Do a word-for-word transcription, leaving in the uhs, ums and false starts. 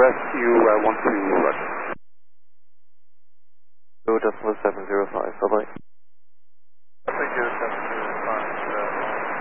rescue uh, one two, roger. Go decimal seven zero five, bye bye.